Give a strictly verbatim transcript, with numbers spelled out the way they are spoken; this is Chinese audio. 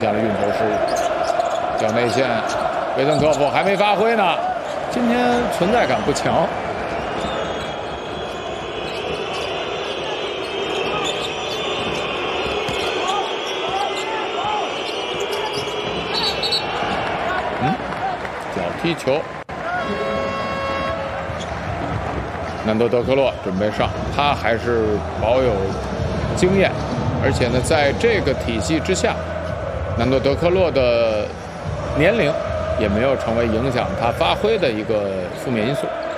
下了运球失误，脚内线，维登科夫还没发挥呢，今天存在感不强。嗯，脚踢球，南多德克洛准备上，他还是保有经验，而且呢，在这个体系之下。 南多德克洛的年龄也没有成为影响他发挥的一个负面因素。